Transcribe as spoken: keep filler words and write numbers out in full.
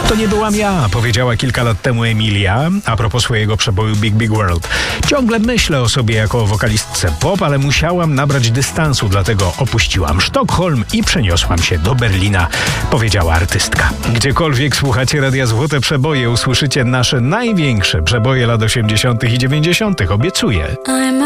To nie byłam ja, powiedziała kilka lat temu Emilia a propos swojego przeboju Big Big World. Ciągle myślę o sobie jako o wokalistce pop, ale musiałam nabrać dystansu, dlatego opuściłam Sztokholm i przeniosłam się do Berlina, powiedziała artystka. Gdziekolwiek słuchacie Radia Złote Przeboje, usłyszycie nasze największe przeboje lat osiemdziesiątych i dziewięćdziesiątych, obiecuję.